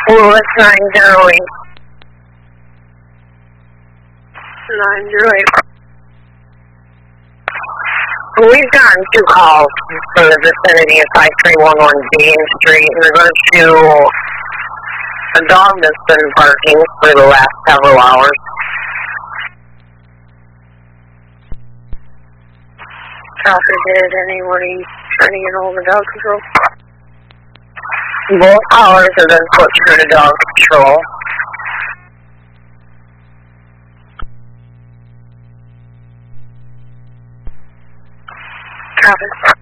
Louis 908. 908. We've gotten 2 calls from the vicinity of 5311 Dean Street in regards to a dog that's been barking for the last several hours. Copy, did anybody trying to get hold of dog control? Both callers have been put through to dog control. Copy.